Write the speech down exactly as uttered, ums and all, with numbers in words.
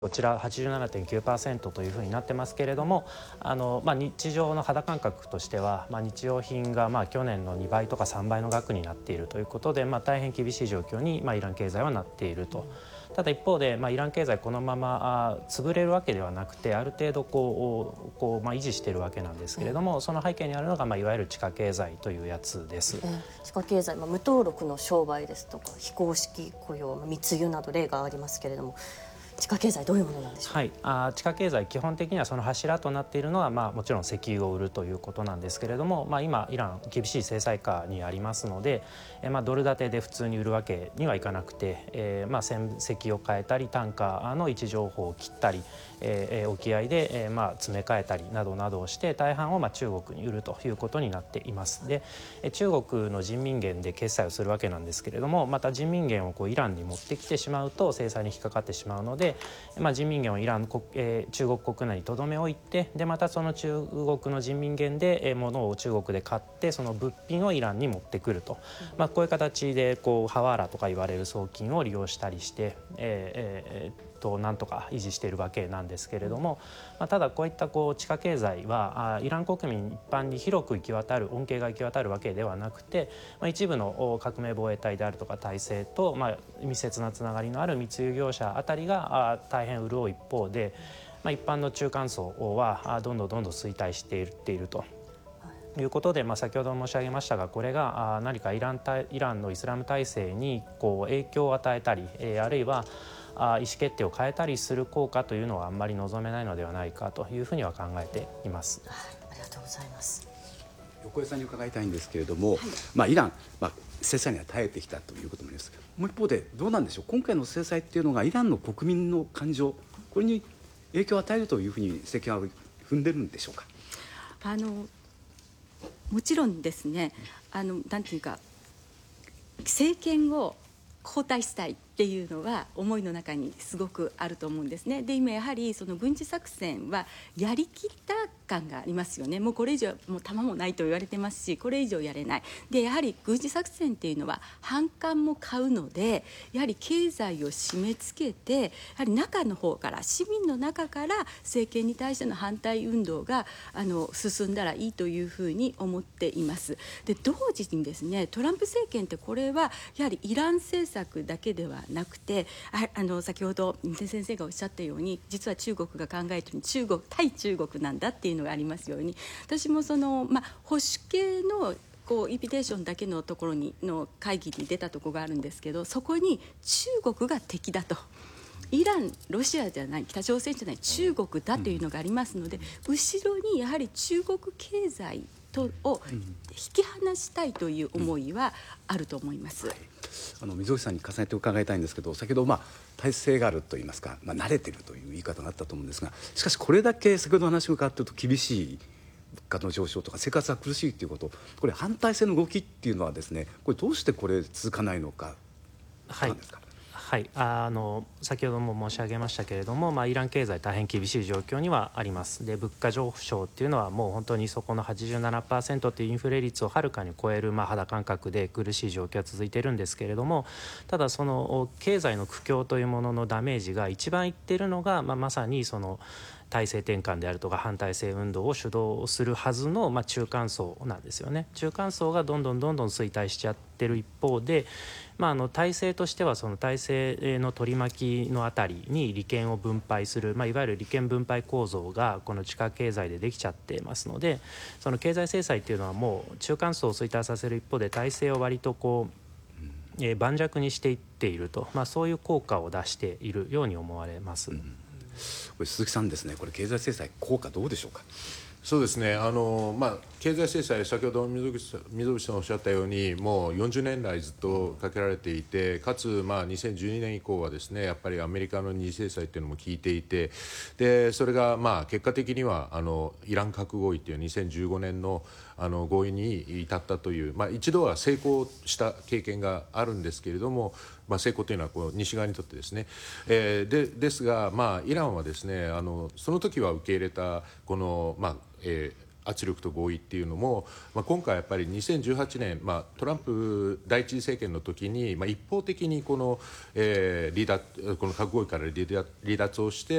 こちら はちじゅうななてんきゅうパーセント というふうになってますけれども、あの、まあ、日常の肌感覚としては、まあ、日用品がまあ去年のにばいとかさんばいの額になっているということで、まあ、大変厳しい状況に、まあ、イラン経済はなっていると。ただ一方で、まあ、イラン経済このままあ潰れるわけではなくて、ある程度こうこう、まあ、維持しているわけなんですけれども、その背景にあるのが、まあ、いわゆる地下経済というやつです。 えー、地下経済、まあ、無登録の商売ですとか非公式雇用、密輸など例がありますけれども、地下経済どういうものなんでしょうか。 はい、あ地下経済基本的にはその柱となっているのは、まあ、もちろん石油を売るということなんですけれども、まあ、今イラン厳しい制裁下にありますので、えまあ、ドル建てで普通に売るわけにはいかなくて、えーまあ、船籍を変えたりタンカーの位置情報を切ったり、えー、沖合で、えーまあ、詰め替えたりなどなどをして大半をまあ中国に売るということになっています。で、中国の人民元で決済をするわけなんですけれども、また人民元をこうイランに持ってきてしまうと制裁に引っかかってしまうので、まあ、人民元をイラン国、えー、中国国内にとどめ置いて、でまたその中国の人民元で、えー、物を中国で買って、その物品をイランに持ってくると、うん、まあ、こういう形でこうハワーラとか言われる送金を利用したりして、えーえーとなんとか維持しているわけなんですけれども、まあ、ただこういったこう地下経済はイラン国民一般に広く行き渡る恩恵が行き渡るわけではなくて、まあ、一部の革命防衛隊であるとか体制と、まあ、密接なつながりのある密輸業者あたりが大変潤う一方で、まあ、一般の中間層はどんどんどんどん衰退していっているということで、まあ、先ほど申し上げましたが、これが何かイラン、イランのイスラム体制にこう影響を与えたり、あるいは意思決定を変えたりする効果というのはあんまり望めないのではないかというふうには考えています。 はい、ありがとうございます。 横江さんに伺いたいんですけれども、はい、まあ、イラン、まあ、制裁には耐えてきたということもあります。もう一方でどうなんでしょう、今回の制裁っていうのがイランの国民の感情、これに影響を与えるというふうに政権は踏んでるんでしょうか。 あのもちろんですね、あのなんていうか政権を交代したいっていうのは思いの中にすごくあると思うんですね。で今やはりその軍事作戦はやりきった感がありますよね。もうこれ以上もう弾もないと言われてますし、これ以上やれない。でやはり軍事作戦っていうのは反感も買うので、やはり経済を締め付けて、やはり中の方から市民の中から政権に対しての反対運動があの進んだらいいというふうに思っています。で同時にですね、トランプ政権ってこれはやはりイラン政策だけではなくて、ああの先ほど先生がおっしゃったように、実は中国が考えている中国対中国なんだっていうのがありますように、私もその、まあ、保守系のこうインビテーションだけのところにの会議に出たところがあるんですけど、そこに中国が敵だと、イラン、ロシアじゃない、北朝鮮じゃない、中国だというのがありますので、後ろにやはり中国経済とを引き離したいという思いはあると思います。 はい、あの溝口さんに重ねて伺いたいんですけど、先ほど、まあ、体制があるといいますか、まあ、慣れているという言い方があったと思うんですが、しかしこれだけ先ほどの話が変わっていると厳しい物価の上昇とか生活が苦しいということ、これ反体制の動きっていうのはですね、これどうしてこれ続かないのか、 はい、 なんですか。 はい、あの先ほども申し上げましたけれども、まあ、イラン経済大変厳しい状況にはあります。で物価上昇っていうのはもう本当にそこの はちじゅうななパーセント というインフレ率をはるかに超える、まあ、肌感覚で苦しい状況が続いているんですけれども、ただその経済の苦境というもののダメージが一番いっているのが、まあ、まさにその体制転換であるとか反体制運動を主導するはずの、まあ、中間層なんですよね。中間層がどんどんどんどん衰退しちゃってる一方で、まあ、あの体制としてはその体制の取り巻きのあたりに利権を分配する、まあ、いわゆる利権分配構造がこの地下経済でできちゃってますので、その経済制裁っていうのはもう中間層を衰退させる一方で体制を割とこう、えー、盤石にしていっていると、まあ、そういう効果を出しているように思われます。うん、これ鈴木さんですね、これ経済制裁効果どうでしょうか。 そうですね、あの、まあ、経済制裁、先ほど溝口さん、溝口さんおっしゃったようにもうよんじゅうねん来ずっとかけられていて、かつ、まあ、にせんじゅうにねん以降はですね、やっぱりアメリカの二次制裁というのも効いていて、でそれが、まあ、結果的にはあのイラン核合意というにせんじゅうごねん の, あの合意に至ったという、まあ、一度は成功した経験があるんですけれども、まあ、成功というのはこう西側にとってですね、えー、でですが、まあ、イランはですね、あのその時は受け入れたこの、まあえー圧力と合意っていうのも、まあ、今回やっぱりにせんじゅうはちねん、まあ、トランプ第一次政権の時に、まあ、一方的にこの、えー、離脱この核合意から離脱、離脱をして